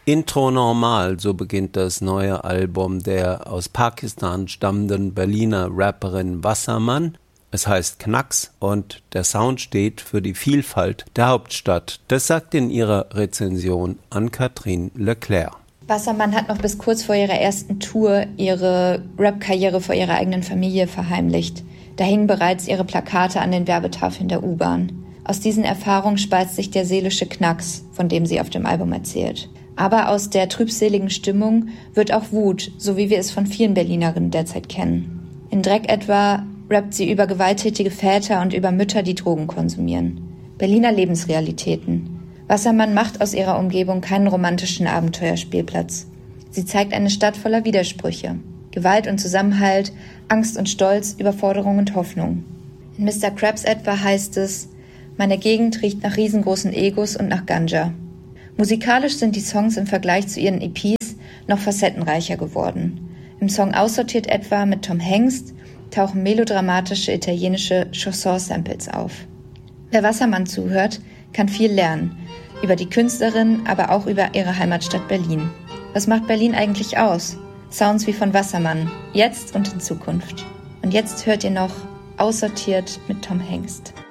Intro normal, so beginnt das neue Album der aus Pakistan stammenden Berliner Rapperin Wasserman. Es heißt Knacks und der Sound steht für die Vielfalt der Hauptstadt. Das sagt in ihrer Rezension Anne-Catherine Leclerc. Wasserman hat noch bis kurz vor ihrer ersten Tour ihre Rap-Karriere vor ihrer eigenen Familie verheimlicht. Da hingen bereits ihre Plakate an den Werbetafeln der U-Bahn. Aus diesen Erfahrungen speist sich der seelische Knacks, von dem sie auf dem Album erzählt. Aber aus der trübseligen Stimmung wird auch Wut, so wie wir es von vielen Berlinerinnen derzeit kennen. In Dreck etwa rappt sie über gewalttätige Väter und über Mütter, die Drogen konsumieren. Berliner Lebensrealitäten. Wasserman macht aus ihrer Umgebung keinen romantischen Abenteuerspielplatz. Sie zeigt eine Stadt voller Widersprüche. Gewalt und Zusammenhalt, Angst und Stolz, Überforderung und Hoffnung. In Mr. Krabs etwa heißt es: Meine Gegend riecht nach riesengroßen Egos und nach Ganja. Musikalisch sind die Songs im Vergleich zu ihren EPs noch facettenreicher geworden. Im Song Aussortiert etwa mit Tom Hengst tauchen melodramatische italienische Chanson-Samples auf. Wer Wasserman zuhört, kann viel lernen. Über die Künstlerin, aber auch über ihre Heimatstadt Berlin. Was macht Berlin eigentlich aus? Sounds wie von Wasserman, jetzt und in Zukunft. Und jetzt hört ihr noch Aussortiert mit Tom Hengst.